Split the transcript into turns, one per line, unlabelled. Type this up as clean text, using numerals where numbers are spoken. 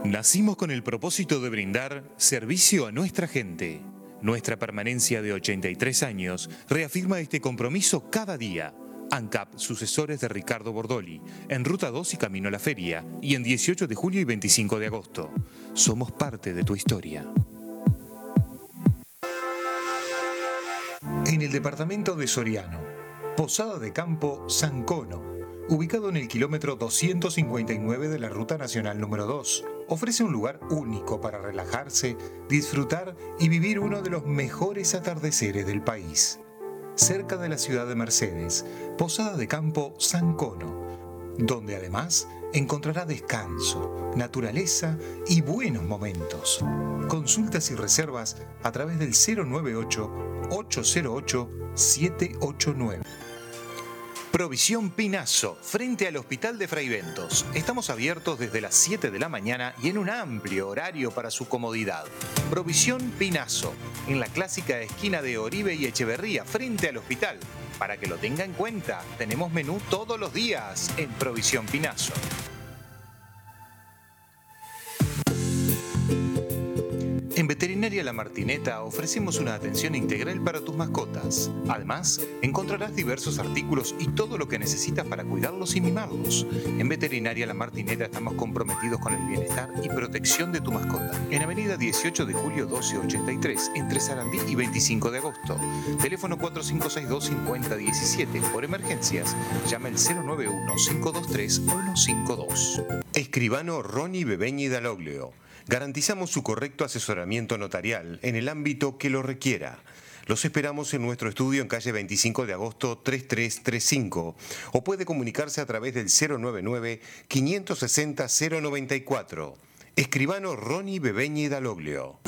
Nacimos con el propósito de brindar servicio a nuestra gente. Nuestra permanencia de 83 años reafirma este compromiso cada día. ANCAP, sucesores de Ricardo Bordoli, en Ruta 2 y Camino a la Feria, y en 18 de julio y 25 de agosto. Somos parte de tu historia. En el departamento de Soriano, Posada de Campo San Cono, ubicado en el kilómetro 259 de la Ruta Nacional número 2, ofrece un lugar único para relajarse, disfrutar y vivir uno de los mejores atardeceres del país. Cerca de la ciudad de Mercedes, Posada de Campo San Cono, donde además encontrará descanso, naturaleza y buenos momentos. Consultas y reservas a través del 098-808-789. Provisión Pinazo, frente al Hospital de Fray Bentos. Estamos abiertos desde las 7 de la mañana y en un amplio horario para su comodidad. Provisión Pinazo, en la clásica esquina de Oribe y Echeverría, frente al hospital. Para que lo tenga en cuenta, tenemos menú todos los días en Provisión Pinazo. En Veterinaria La Martineta ofrecemos una atención integral para tus mascotas. Además, encontrarás diversos artículos y todo lo que necesitas para cuidarlos y mimarlos. En Veterinaria La Martineta estamos comprometidos con el bienestar y protección de tu mascota. En Avenida 18 de Julio 1283, entre Sarandí y 25 de agosto. Teléfono 4562-5017. Por emergencias, llama el 091-523-152. Escribano Ronnie Bebeñi Daloglio. Garantizamos su correcto asesoramiento notarial en el ámbito que lo requiera. Los esperamos en nuestro estudio en calle 25 de agosto 3335 o puede comunicarse a través del 099-560-094. Escribano Ronnie Bebeñi Daloglio.